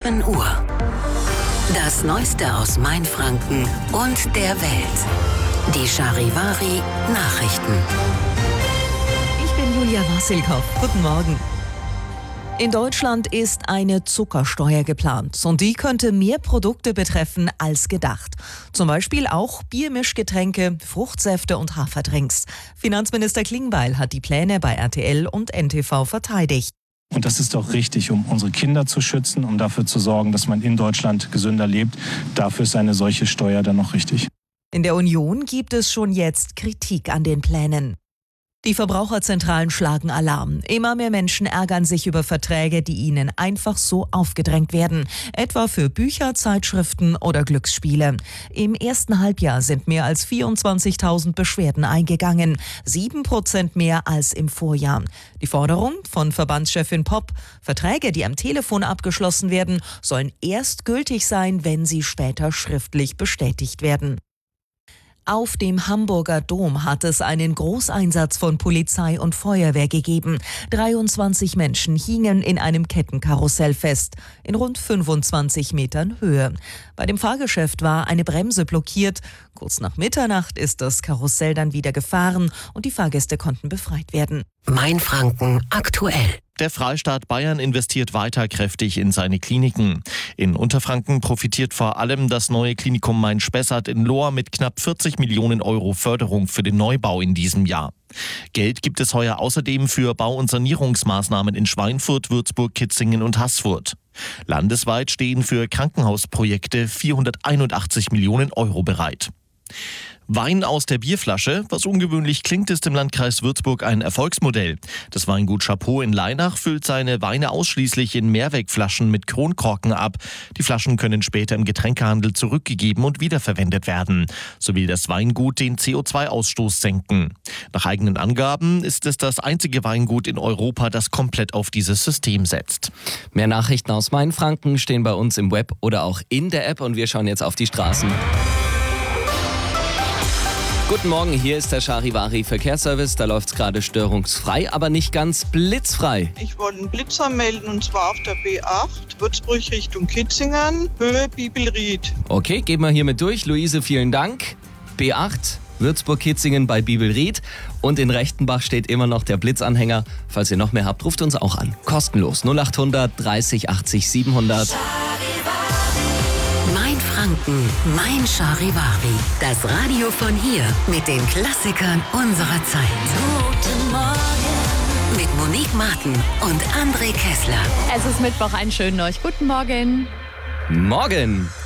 7 Uhr. Das Neueste aus Mainfranken und der Welt. Die Charivari Nachrichten. Ich bin Julia Wassilkow. Guten Morgen. In Deutschland ist eine Zuckersteuer geplant und die könnte mehr Produkte betreffen als gedacht. Zum Beispiel auch Biermischgetränke, Fruchtsäfte und Haferdrinks. Finanzminister Klingbeil hat die Pläne bei RTL und NTV verteidigt. Und das ist doch richtig, um unsere Kinder zu schützen, um dafür zu sorgen, dass man in Deutschland gesünder lebt. Dafür ist eine solche Steuer dann noch richtig. In der Union gibt es schon jetzt Kritik an den Plänen. Die Verbraucherzentralen schlagen Alarm. Immer mehr Menschen ärgern sich über Verträge, die ihnen einfach so aufgedrängt werden. Etwa für Bücher, Zeitschriften oder Glücksspiele. Im ersten Halbjahr sind mehr als 24.000 Beschwerden eingegangen. 7% mehr als im Vorjahr. Die Forderung von Verbandschefin Popp: Verträge, die am Telefon abgeschlossen werden, sollen erst gültig sein, wenn sie später schriftlich bestätigt werden. Auf dem Hamburger Dom hat es einen Großeinsatz von Polizei und Feuerwehr gegeben. 23 Menschen hingen in einem Kettenkarussell fest, in rund 25 Metern Höhe. Bei dem Fahrgeschäft war eine Bremse blockiert. Kurz nach Mitternacht ist das Karussell dann wieder gefahren und die Fahrgäste konnten befreit werden. Mainfranken aktuell. Der Freistaat Bayern investiert weiter kräftig in seine Kliniken. In Unterfranken profitiert vor allem das neue Klinikum Main-Spessart in Lohr mit knapp 40 Millionen Euro Förderung für den Neubau in diesem Jahr. Geld gibt es heuer außerdem für Bau- und Sanierungsmaßnahmen in Schweinfurt, Würzburg, Kitzingen und Haßfurt. Landesweit stehen für Krankenhausprojekte 481 Millionen Euro bereit. Wein aus der Bierflasche, was ungewöhnlich klingt, ist im Landkreis Würzburg ein Erfolgsmodell. Das Weingut Chapeau in Leinach füllt seine Weine ausschließlich in Mehrwegflaschen mit Kronkorken ab. Die Flaschen können später im Getränkehandel zurückgegeben und wiederverwendet werden. So will das Weingut den CO2-Ausstoß senken. Nach eigenen Angaben ist es das einzige Weingut in Europa, das komplett auf dieses System setzt. Mehr Nachrichten aus Mainfranken stehen bei uns im Web oder auch in der App und wir schauen jetzt auf die Straßen. Guten Morgen, hier ist der Charivari Verkehrsservice. Da läuft es gerade störungsfrei, aber nicht ganz blitzfrei. Ich wollte einen Blitzer melden und zwar auf der B8, Würzburg Richtung Kitzingen, Höhe Bibelried. Okay, gehen wir hiermit durch. Luise, vielen Dank. B8, Würzburg-Kitzingen bei Bibelried. Und in Rechtenbach steht immer noch der Blitzanhänger. Falls ihr noch mehr habt, ruft uns auch an. Kostenlos 0800 30 80 700. Mainfranken, mein Charivari. Das Radio von hier mit den Klassikern unserer Zeit. Guten Morgen. Mit Monique Martin und André Kessler. Es ist Mittwoch, einen schönen euch. Guten Morgen. Morgen.